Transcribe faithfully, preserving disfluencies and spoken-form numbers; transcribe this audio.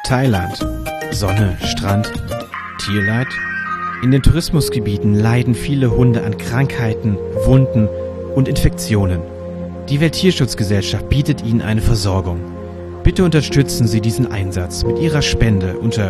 Thailand. Sonne, Strand, Tierleid? In den Tourismusgebieten leiden viele Hunde an Krankheiten, Wunden und Infektionen. Die Welttierschutzgesellschaft bietet ihnen eine Versorgung. Bitte unterstützen Sie diesen Einsatz mit Ihrer Spende unter